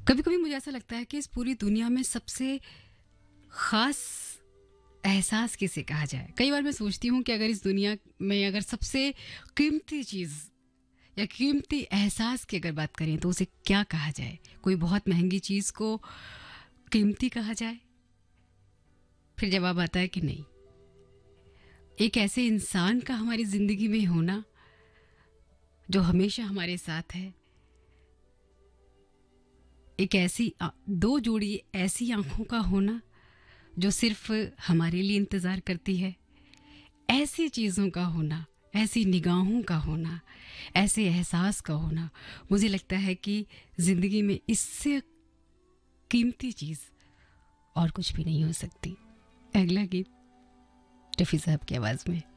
कभी कभी मुझे ऐसा लगता है कि इस पूरी दुनिया में सबसे खास एहसास किसे कहा जाए। कई बार मैं सोचती हूँ कि अगर इस दुनिया में अगर सबसे कीमती चीज़ या कीमती एहसास की अगर बात करें तो उसे क्या कहा जाए। कोई बहुत महंगी चीज़ को कीमती कहा जाए? फिर जवाब आता है कि नहीं, एक ऐसे इंसान का हमारी ज़िंदगी में होना जो हमेशा हमारे साथ है, एक ऐसी दो जोड़ी ऐसी आंखों का होना जो सिर्फ हमारे लिए इंतज़ार करती है, ऐसी चीज़ों का होना, ऐसी निगाहों का होना, ऐसे एहसास का होना, मुझे लगता है कि ज़िंदगी में इससे कीमती चीज़ और कुछ भी नहीं हो सकती। अगला गीत रफ़ी साहब की आवाज़ में।